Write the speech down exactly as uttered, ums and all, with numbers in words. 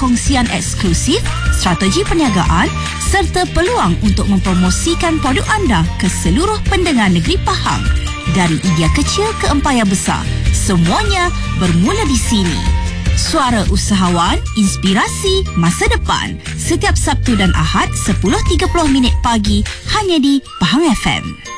perkongsian eksklusif, strategi perniagaan serta peluang untuk mempromosikan produk anda ke seluruh pendengar negeri Pahang. Dari idea kecil ke empayar besar, semuanya bermula di sini. Suara Usahawan, Inspirasi Masa Depan. Setiap Sabtu dan Ahad sepuluh tiga puluh minit pagi hanya di Pahang F M.